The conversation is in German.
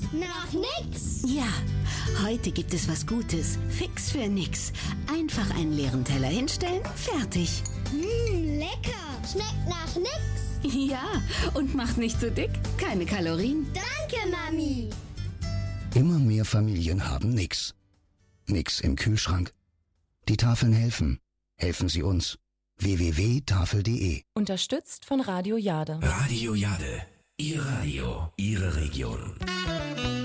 Nach nix. Ja, heute gibt es was Gutes. Fix für nix. Einfach einen leeren Teller hinstellen, fertig. Lecker. Schmeckt nach nix. Ja, und macht nicht so dick. Keine Kalorien. Danke, Mami. Immer mehr Familien haben nix. Nix im Kühlschrank? Die Tafeln helfen. Helfen Sie uns. www.tafel.de. Unterstützt von Radio Jade. Radio Jade. Ihr Radio, Ihre Region.